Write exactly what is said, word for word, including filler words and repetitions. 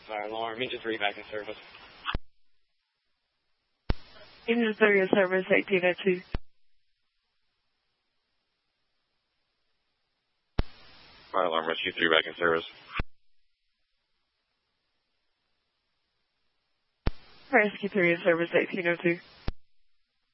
fire alarm. Engine three back in service. Engine three in service, eighteen oh two. Fire alarm, rescue three back in service. Rescue three in service, eighteen oh two.